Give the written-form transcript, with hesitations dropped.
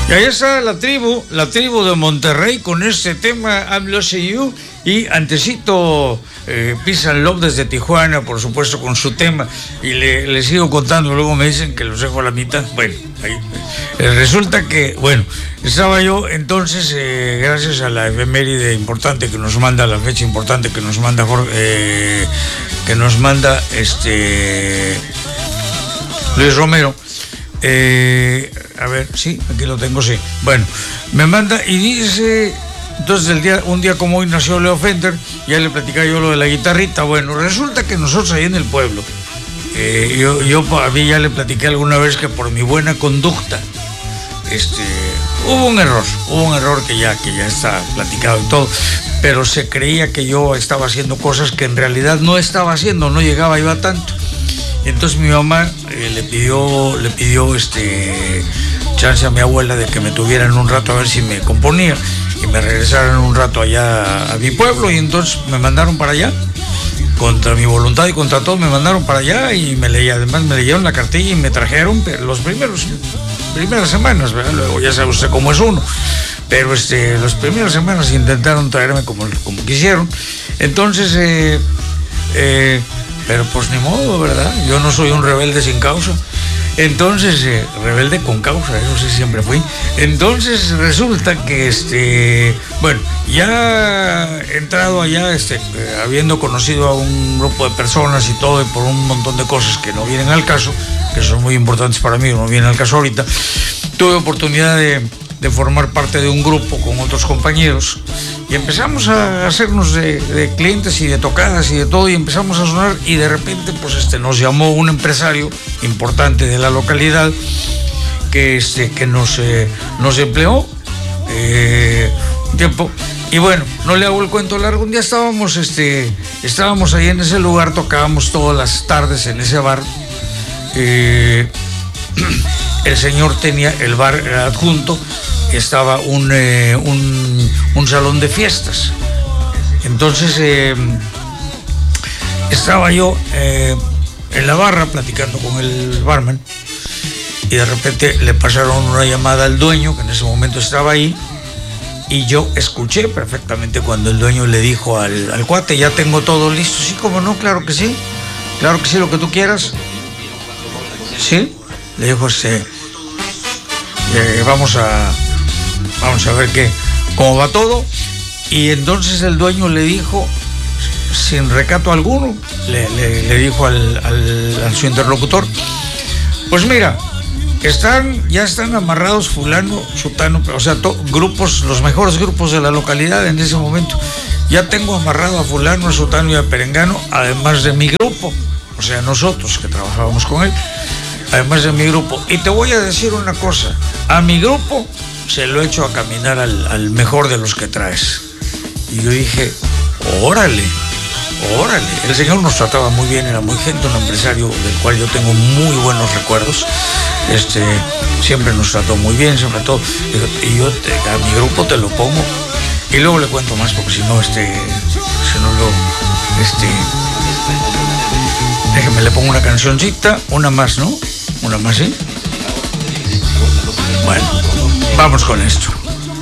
Y ahí está la tribu de Monterrey con este tema I'm Losing You. Y antesito Peace and Love desde Tijuana, por supuesto, con su tema. Y le sigo contando, luego me dicen que los dejo a la mitad. Bueno, ahí, resulta que, bueno, estaba yo entonces, gracias a la efeméride importante que nos manda, la fecha importante que nos manda Jorge, que nos manda Luis Romero. A ver, sí, aquí lo tengo, sí. Bueno, me manda y dice, entonces un día como hoy nació Leo Fender, ya le platicaba yo lo de la guitarrita. Bueno, resulta que nosotros ahí en el pueblo, a mí ya le platiqué alguna vez que por mi buena conducta, hubo un error que ya está platicado y todo, pero se creía que yo estaba haciendo cosas que en realidad no estaba haciendo, no llegaba yo a tanto. Entonces mi mamá le pidió chance a mi abuela de que me tuvieran un rato a ver si me componía y me regresaran un rato allá a mi pueblo, y entonces me mandaron para allá contra mi voluntad y contra todo. Me mandaron para allá y además me leyeron la cartilla y me trajeron, pero primeras semanas, ¿verdad? Luego ya sabe usted cómo es uno, pero las primeras semanas intentaron traerme como quisieron. Entonces pero pues ni modo, ¿verdad? Yo no soy un rebelde sin causa. Entonces, rebelde con causa, eso sí siempre fui. Entonces resulta que, bueno, ya entrado allá, habiendo conocido a un grupo de personas y todo, y por un montón de cosas que no vienen al caso, que son muy importantes para mí, no vienen al caso ahorita, tuve oportunidad de formar parte de un grupo con otros compañeros y empezamos a hacernos de clientes y de tocadas y de todo, y empezamos a sonar, y de repente pues nos llamó un empresario importante de la localidad que nos empleó un tiempo. Y bueno, no le hago el cuento largo, un día estábamos ahí en ese lugar, tocábamos todas las tardes en ese bar. El señor tenía el bar adjunto, estaba un salón de fiestas. Entonces estaba yo en la barra platicando con el barman, y de repente le pasaron una llamada al dueño, que en ese momento estaba ahí, y yo escuché perfectamente cuando el dueño le dijo al cuate: ya tengo todo listo. Sí, cómo no, claro que sí, lo que tú quieras. Sí, le dijo, vamos a ver cómo va todo. Y entonces el dueño le dijo, sin recato alguno, le dijo a su interlocutor: pues mira, ya están amarrados fulano, sutano, o sea, grupos, los mejores grupos de la localidad en ese momento. Ya tengo amarrado a fulano, a sutano y a perengano, además de mi grupo, o sea, nosotros que trabajábamos con él, además de mi grupo. Y te voy a decir una cosa, a mi grupo se lo he hecho a caminar al mejor de los que traes. Y yo dije, órale. El señor nos trataba muy bien, era muy gente, un empresario del cual yo tengo muy buenos recuerdos. Siempre nos trató muy bien, sobre todo. Y yo a mi grupo te lo pongo. Y luego le cuento más, porque si no déjeme, le pongo una cancioncita, una más, ¿no? Una más, ¿sí? Bueno, vamos con esto.